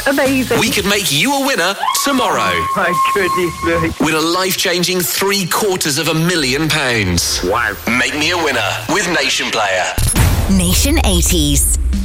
Amazing. We could make you a winner tomorrow. My goodness me. Win a life-changing £750,000. Wow. Make me a winner with Nation Player. Nation 80s.